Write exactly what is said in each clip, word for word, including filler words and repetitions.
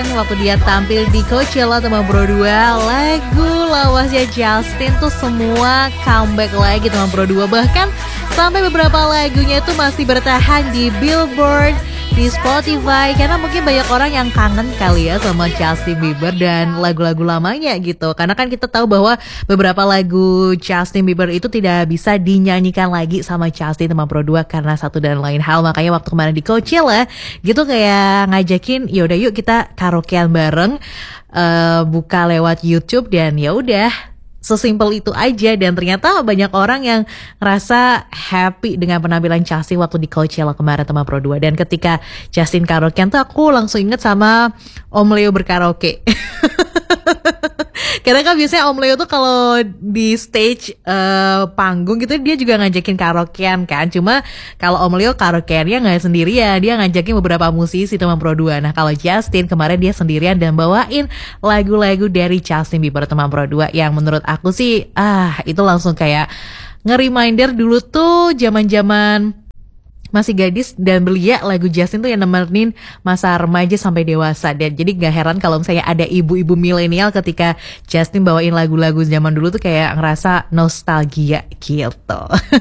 waktu dia tampil di Coachella teman Pro dua, lagu lawasnya Justin tuh semua comeback lagi teman Pro dua. Bahkan sampai beberapa lagunya itu masih bertahan di Billboard, di Spotify, karena mungkin banyak orang yang kangen kali ya sama Justin Bieber dan lagu-lagu lamanya gitu. Karena kan kita tahu bahwa beberapa lagu Justin Bieber itu tidak bisa dinyanyikan lagi sama Justin teman Pro dua karena satu dan lain hal. Makanya waktu kemarin di Coachella gitu kayak ngajakin, yaudah yuk kita karaokean bareng, uh, buka lewat YouTube, dan ya udah sesimpel itu aja. Dan ternyata banyak orang yang ngerasa happy dengan penampilan Justin waktu di Coachella kemarin teman Pro dua. Dan ketika Justin karaokean tuh aku langsung inget sama Om Leo berkaraoke. Karena kan biasanya Om Leo tuh kalau di stage uh, panggung gitu dia juga ngajakin karaokean kan. Cuma kalau Om Leo karaokeannya gak sendirian, dia ngajakin beberapa musisi teman Pro dua. Nah kalau Justin kemarin dia sendirian dan bawain lagu-lagu dari Justin Bieber teman Pro dua, yang menurut aku sih ah itu langsung kayak nge-reminder dulu tuh zaman-zaman masih gadis dan belia, lagu Justin tuh yang nemenin masa remaja sampai dewasa. Dan jadi gak heran kalau misalnya ada ibu-ibu milenial ketika Justin bawain lagu-lagu zaman dulu tuh kayak ngerasa nostalgia gitu.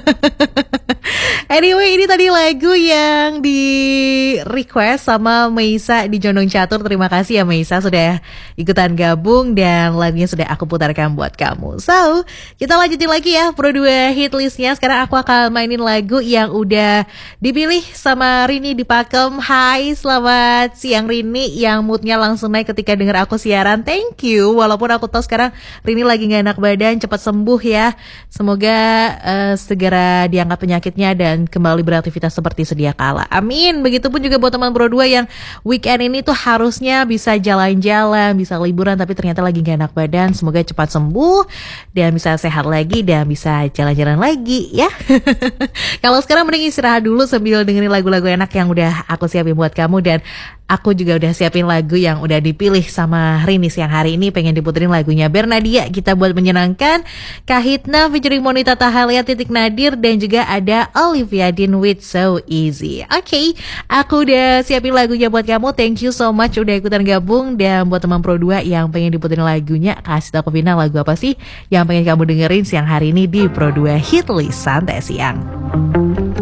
Anyway, ini tadi lagu yang di request sama Meisa di Jondong Catur. Terima kasih ya Meisa sudah ikutan gabung dan lagunya sudah aku putarkan buat kamu. So, kita lanjutin lagi ya Pro dua hit listnya. Sekarang aku akan mainin lagu yang udah dipilih sama Rini di Pakem. Hai, selamat siang Rini, yang moodnya langsung naik ketika denger aku siaran. Thank you. Walaupun aku tahu sekarang Rini lagi gak enak badan, cepat sembuh ya. Semoga uh, segera diangkat penyakitnya dan kembali beraktivitas seperti sedia kala. Amin. Begitupun juga buat teman Pro dua yang weekend ini tuh harusnya bisa jalan-jalan, bisa liburan, tapi ternyata lagi gak enak badan. Semoga cepat sembuh dan bisa sehat lagi dan bisa jalan-jalan lagi ya. Kalau sekarang mending istirahat dulu sambil dengerin lagu-lagu enak yang udah aku siapin buat kamu. Dan aku juga udah siapin lagu yang udah dipilih sama Rini siang hari ini. Pengen diputerin lagunya Bernadia, Kita Buat Menyenangkan, Kahitna featuring Monita Tahalia, Titik Nadir, dan juga ada Olivia Dean with So Easy. Oke, okay, aku udah siapin lagunya buat kamu. Thank you so much udah ikutan gabung. Dan buat teman Pro dua yang pengen diputerin lagunya, kasih tau ke Vina lagu apa sih yang pengen kamu dengerin siang hari ini di Pro dua Hit List Santai Siang.